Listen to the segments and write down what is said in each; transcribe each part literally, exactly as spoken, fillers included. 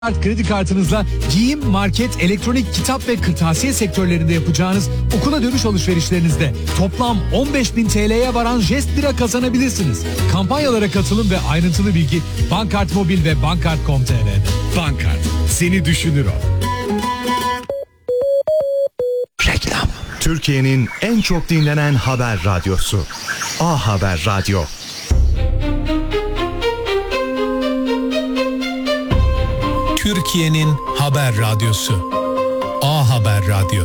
Kredi kartınızla giyim, market, elektronik, kitap ve kırtasiye sektörlerinde yapacağınız okula dönüş alışverişlerinizde toplam on beş bin T L'ye varan jest lira kazanabilirsiniz. Kampanyalara katılın ve ayrıntılı bilgi Bankart Mobil ve bankart nokta com nokta t r'de. Bankart, seni düşünür o. Reklam. Türkiye'nin en çok dinlenen haber radyosu. A Haber Radyo. Türkiye'nin haber radyosu. A Haber Radyo.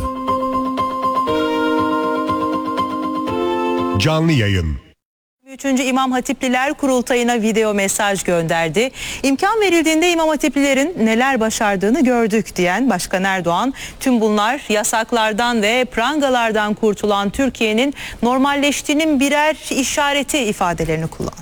Canlı yayın. üçüncü İmam Hatipliler Kurultayı'na video mesaj gönderdi. İmkan verildiğinde İmam Hatiplilerin neler başardığını gördük diyen Başkan Erdoğan, tüm bunlar yasaklardan ve prangalardan kurtulan Türkiye'nin normalleştiğinin birer işareti ifadelerini kullandı.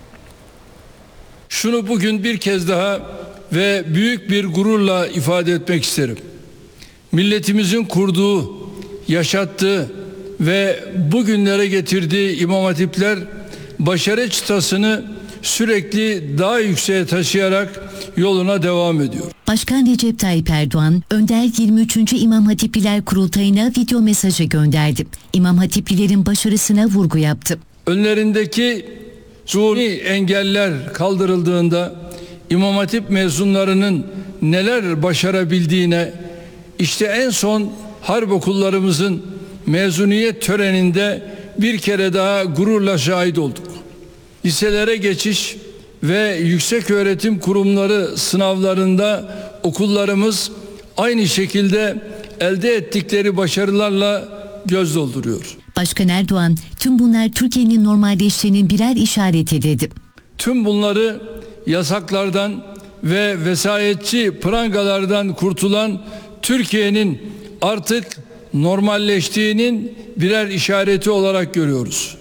Şunu bugün bir kez daha ve büyük bir gururla ifade etmek isterim. Milletimizin kurduğu, yaşattığı ve bugünlere getirdiği İmam Hatipler başarı çıtasını sürekli daha yükseğe taşıyarak yoluna devam ediyor. Başkan Recep Tayyip Erdoğan, Önder yirmi üçüncü İmam Hatipliler Kurultayı'na video mesajı gönderdi. İmam Hatiplilerin başarısına vurgu yaptı. Önlerindeki suni engeller kaldırıldığında İmam Hatip mezunlarının neler başarabildiğine, işte en son harp okullarımızın mezuniyet töreninde bir kere daha gururla şahit olduk. Liselere geçiş ve yükseköğretim kurumları sınavlarında okullarımız aynı şekilde elde ettikleri başarılarla göz dolduruyor. Başkan Erdoğan, tüm bunlar Türkiye'nin normalleştiğinin birer işareti dedi. Tüm bunları yasaklardan ve vesayetçi prangalardan kurtulan Türkiye'nin artık normalleştiğinin birer işareti olarak görüyoruz.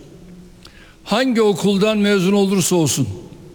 Hangi okuldan mezun olursa olsun,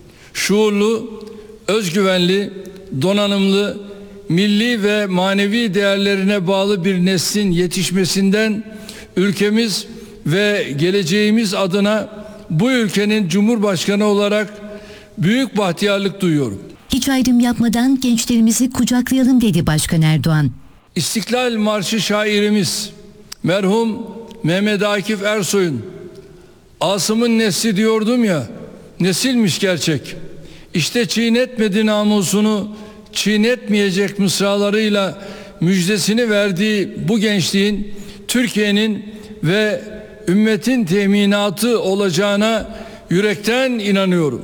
şuurlu, özgüvenli, donanımlı, milli ve manevi değerlerine bağlı bir neslin yetişmesinden ülkemiz ve geleceğimiz adına bu ülkenin Cumhurbaşkanı olarak büyük bahtiyarlık duyuyorum. Hiç ayrım yapmadan gençlerimizi kucaklayalım dedi Başkan Erdoğan. İstiklal Marşı şairimiz merhum Mehmet Akif Ersoy'un Asım'ın nesli diyordum ya, nesilmiş gerçek. İşte çiğnetmedi namusunu, çiğnetmeyecek mısralarıyla müjdesini verdiği bu gençliğin Türkiye'nin ve ümmetin teminatı olacağına yürekten inanıyorum.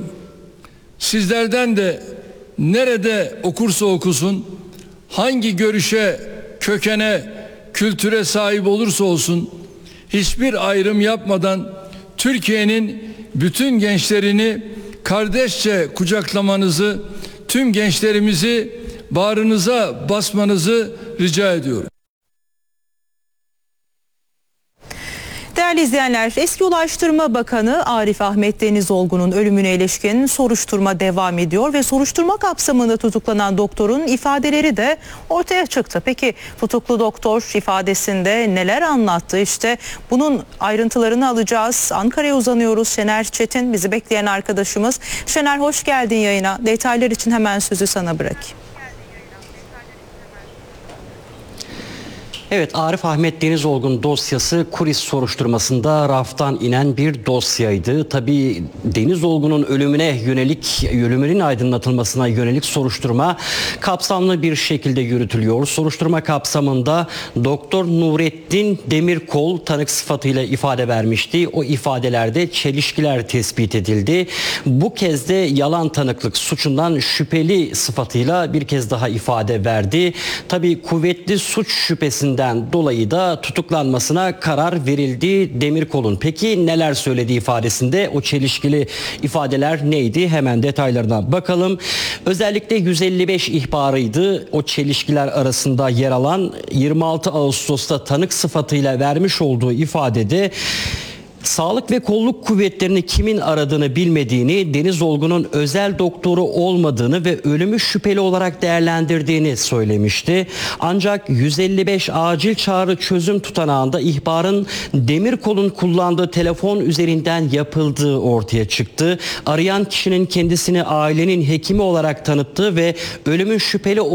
Sizlerden de nerede okursa okusun, hangi görüşe, kökene, kültüre sahip olursa olsun, hiçbir ayrım yapmadan Türkiye'nin bütün gençlerini kardeşçe kucaklamanızı, tüm gençlerimizi bağrınıza basmanızı rica ediyorum. Değerli izleyenler, eski Ulaştırma Bakanı Arif Ahmet Denizolgun'un ölümüne ilişkin soruşturma devam ediyor ve soruşturma kapsamında tutuklanan doktorun ifadeleri de ortaya çıktı. Peki tutuklu doktor ifadesinde neler anlattı? İşte bunun ayrıntılarını alacağız. Ankara'ya uzanıyoruz. Şener Çetin bizi bekleyen arkadaşımız. Şener, hoş geldin yayına. Detaylar için hemen sözü sana bırakayım. Evet, Arif Ahmet Denizolgun dosyası kulis soruşturmasında raftan inen bir dosyaydı. Tabii Denizolgun'un ölümüne yönelik, ölümünün aydınlatılmasına yönelik soruşturma kapsamlı bir şekilde yürütülüyor. Soruşturma kapsamında Doktor Nurettin Demirkol tanık sıfatıyla ifade vermişti. O ifadelerde çelişkiler tespit edildi. Bu kez de yalan tanıklık suçundan şüpheli sıfatıyla bir kez daha ifade verdi. Tabii kuvvetli suç şüphesinden dolayı da tutuklanmasına karar verildi Demirkol'un. Peki neler söylediği ifadesinde, o çelişkili ifadeler neydi? Hemen detaylarına bakalım. Özellikle yüz elli beş ihbarıydı. O çelişkiler arasında yer alan yirmi altı Ağustos'ta tanık sıfatıyla vermiş olduğu ifadede Sağlık ve kolluk kuvvetlerini kimin aradığını bilmediğini, Deniz Olgun'un özel doktoru olmadığını ve ölümü şüpheli olarak değerlendirdiğini söylemişti. Ancak yüz elli beş acil çağrı çözüm tutanağında ihbarın Demirkol'un kullandığı telefon üzerinden yapıldığı ortaya çıktı. Arayan kişinin kendisini ailenin hekimi olarak tanıttığı ve ölümün şüpheli